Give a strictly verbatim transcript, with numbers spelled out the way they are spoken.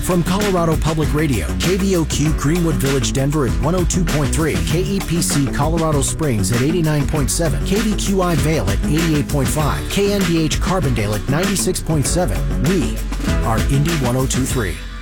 From Colorado Public Radio, K B O Q Greenwood Village, Denver at one oh two point three, K E P C Colorado Springs at eighty-nine point seven, K V Q I Vail at eighty-eight point five, K N D H Carbondale at ninety-six point seven. We are Indy one oh two point three.